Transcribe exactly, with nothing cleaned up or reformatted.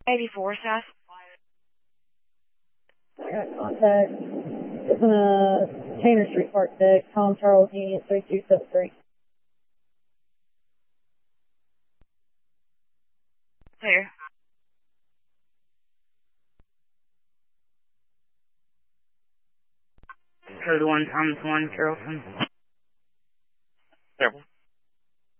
eighty-four South. I got contact. It's in a Tanner Street Park deck. Tom Charles Union three two seven three. Clear. Code one Thomas one Carrollton.